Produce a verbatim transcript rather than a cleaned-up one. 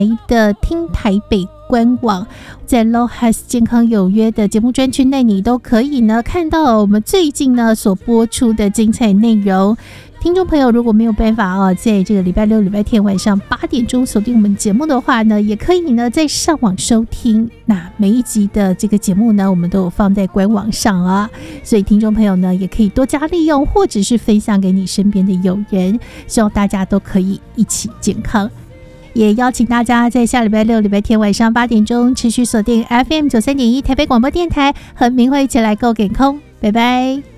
的听台北官网，在 Lohas 健康有约的节目专区内，你都可以呢看到我们最近呢所播出的精彩内容。听众朋友如果没有办法啊，在这个礼拜六、礼拜天晚上八点钟锁定我们节目的话呢，也可以呢在上网收听。那每一集的这个节目呢，我们都有放在官网上啊，所以听众朋友呢也可以多加利用，或者是分享给你身边的友人，希望大家都可以一起健康。也邀请大家在下礼拜六、礼拜天晚上八点钟持续锁定 F M 九三点一台北广播电台，和明慧一起来 Go 健康，拜拜。